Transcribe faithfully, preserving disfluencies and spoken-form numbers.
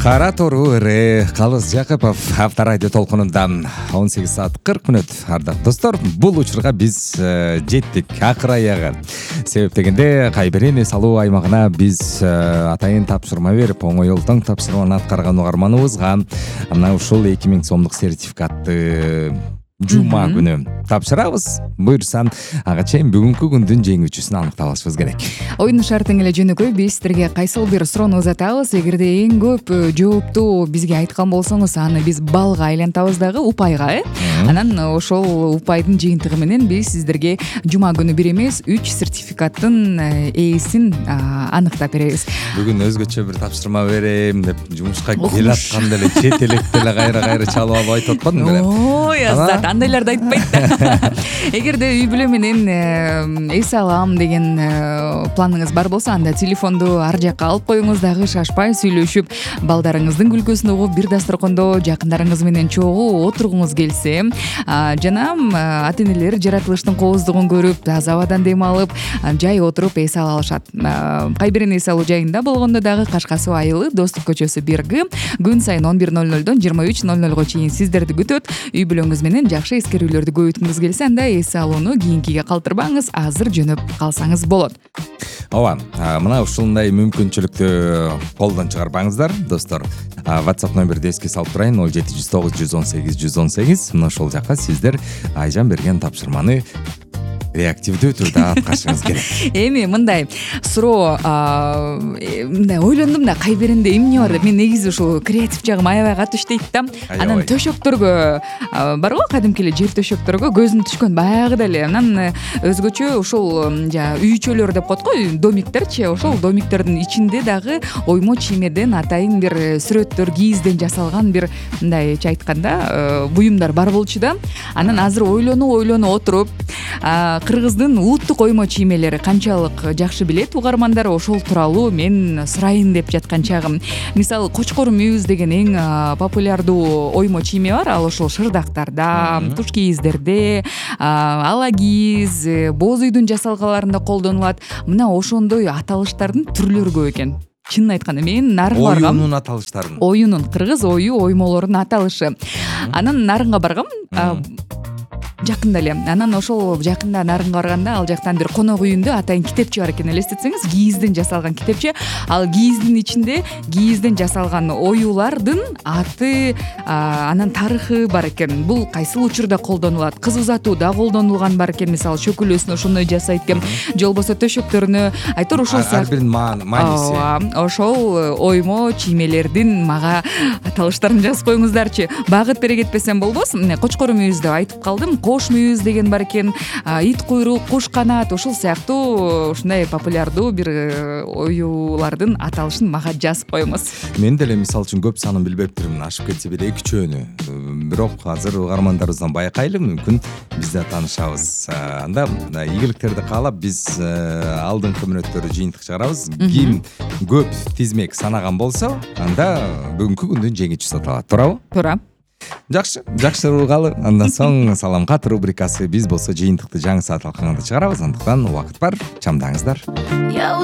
Кара тору эре Калыс Жакыпов авторадио толкунунда он сегиз саат кырк мүнөт. Ардак достор, бул учурга биз жеттик акыр аягы. Себеп дегенде Кайберен эс алуу аймагына биз атайын тапшырма берип, оңойлтоң тапшырманы аткарган угарманыбызга мына ушул эки миң сомдук сертификатты жума күнү тапшырабыз. Буйрса, ага чейин бүгүнкү күндүн жеңүүчүсүн аныктап алышыбыз керек. Оюн шартың эле жөнөкөй, биз силерге кайсыл бир суроону узатабыз. Эгерде эң көп жоопту бизге айткан болсоңуз, аны биз балга айлантабыз дагы, упайга, э? Анан ошол упайдын жыйынтыгы менен биз сиздерге жума күнү бир эмес, үч сертификаттын ээсин аныктап беребиз. Бүгүн өзгөчө бир тапшырма берем деп жумушка кел атканда эле чет электе эле кайра-кайра чалып алып айтып атпадым беле. Ой, азат, андайларды айтпайт. Эгерде үй бүлө менен эс алам деген планыңыз бар болсо, анда телефонду ар жакка алып коюңуз дагы, шашпай сүйлөшүп, балдарыңыздын күлкөсүн угуп, бир дасторкондо жакындарыңыз менен чогуу отургуңуз келсе, жана ата-энелер жаратылыштын кооздугун көрүп, таза абадан дем алып, жай отуруп эс ала алышат. Кайберен эс алуу жайында болгондо дагы Кашка Суу айылы, Достук көчөсү бир Г, күн сайын он бир ноль нолдон жыйырма үч ноль нолго чейин сиздерди күтөт. Үй бүлөңүз менен жакшы эскерүүлөрдү көбөйткүңүз келсе, анда эс алууну кийинкиге калтырбаңыз, азыр жөнөп калсаңыз болот. Ооба, мына ушундай мүмкүнчүлүктү колдон чыгарбаңыздар, достор. WhatsApp номерди эске салып турайын: ноль жети жүз тогуз жүз он сегиз жүз он сегиз. Мына ошол жакка сиздер Айжан берген тапшырманы реактивдүү түрдө аткарышыңыз керек. Эми мындай суроо, мындай ойлондум да, Кайберенде эмне бар деп. Мен негизи ушул креатив жагым аябай катуу иштейт да. Анан төшөктөргө барго, кадимки эле жер төшөктөргө көзүм түшкөн баягы деле. Анан өзгөчө ушул жана үйчөлөр деп коет го, домиктерчи. Ошол домиктердин ичинде дагы оймо чиймеден атайын бир сүрөттөр, кийизден жасалган бир мындайча айтканда буюмдар бар болчу да. Анан азыр ойлону ойлону отуруп, Кыргыздын улуттук оймо чиймелери канчалык жакшы билет угармандар, ошол тууралуу мен сурайын деп жаткан чагым. Мисалы, Кочкор мүйүз деген эң популярдуу оймо чийме бар. Ал ошол шырдактарда, туш кийиздерде, ала кийиз, боз үйдүн жасалгаларында колдонулат. Мына ошондой аталыштардын түрлөрү көп экен. Чынын айтканда, мен нарынга баргам. Оюнун аталыштарын. Оюнун, кыргыз ою оймолорунун аталышы. Анан нарынга баргам. Жакында эле. Анан ошол жакында нарынга барганда, ал жактан бир конок үйүндө атайын китепче бар экен, элестетсеңиз, кийизден жасалган китепче. Ал кийиздин ичинде кийизден жасалган оюлардын аты, анан тарыхы бар экен. Бул кайсыл учурда колдонулат? Кыз узатууда колдонулган бар экен, мисалы, чөкүлөсүн ошондой жасайт экен. Же болбосо төшөктөрүнө, айтор ошол сыяктуу. Ар биринин мааниси. Ошол оймо чиймелердин мага аталыштарын жазып коюңуздарчы. Багыт бере кетпесем болбосун. Кочкор мүйүз деп айтып калдым. Кош мүйүз деген бар экен, ит куйрук, куш канат, ушул сыяктуу ушундай популярдуу бир оюлардын аталышын мага жазып коюңуз. Мен деле мисалы үчүн көп санын билбептирмин, ашып кетсе бир эки үчөөнү. Бирок азыр угармандарыбыздан байкайлы, мүмкүн биз да таанышабыз. Анда ийгиликтерди каалап биз алдыңкы мүнөттөрдө жыйынтык чыгарабыз. Ким көп тизмек санаган болсо, анда бүгүнкү күндүн жеңүүчүсү аталат. Туурабы? Туура. Жакшы, жакшы ургалы. Андан соң салам кат рубрикасы, биз болсо жыйынтыкты жаңы саат алкагында чыгарабыз. Андыктан убакыт бар, чамдаңыздар.